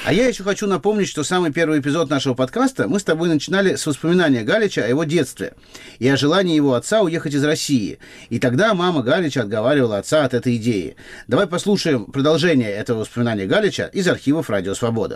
А я еще хочу напомнить, что самый первый эпизод нашего подкаста мы с тобой начинали с воспоминания Галича о его детстве и о желании его отца уехать из России. И тогда мама Галича отговаривала отца от этой идеи. Давай послушаем продолжение этого воспоминания Галича из архивов «Радио Свобода».